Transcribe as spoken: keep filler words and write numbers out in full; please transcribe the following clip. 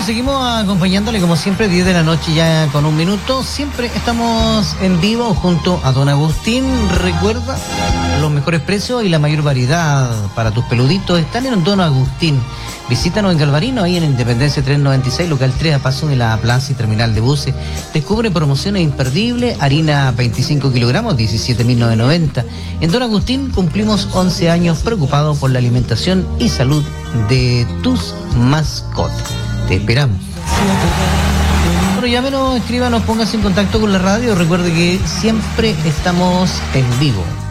seguimos acompañándole como siempre, diez de la noche ya con un minuto. Siempre estamos en vivo junto a don Agustín. Recuerda, los mejores precios y la mayor variedad para tus peluditos están en don Agustín. Visítanos en Galvarino, ahí en Independencia trescientos noventa y seis, local tres, a paso de la plaza y terminal de buses. Descubre promociones imperdibles, harina veinticinco kilogramos, diecisiete mil novecientos noventa. En don Agustín cumplimos once años preocupados por la alimentación y salud de tus mascotas. Te esperamos. Bueno, llámenos, escríbanos, póngase en contacto con la radio. Recuerde que siempre estamos en vivo.